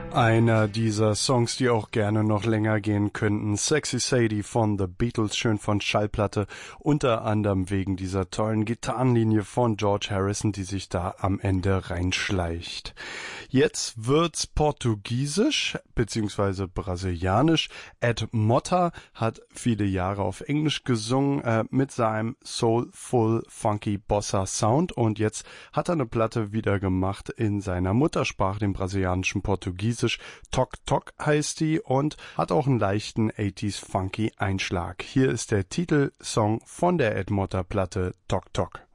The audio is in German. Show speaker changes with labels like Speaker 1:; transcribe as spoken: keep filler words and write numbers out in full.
Speaker 1: Einer dieser Songs, die auch gerne noch länger gehen könnten. Sexy Sadie von The Beatles, schön von Schallplatte, unter anderem wegen dieser tollen Gitarrenlinie von George Harrison, die sich da am Ende reinschleicht. Jetzt wird's portugiesisch beziehungsweise brasilianisch. Ed Motta hat viele Jahre auf Englisch gesungen äh, mit seinem Soulful Funky Bossa Sound und jetzt hat er eine Platte wieder gemacht in seiner Muttersprache, dem brasilianischen Portugiesisch. Tok Tok heißt die und hat auch einen leichten achtziger Funky Einschlag. Hier ist der Titelsong von der Ed Motta Platte Tok Tok.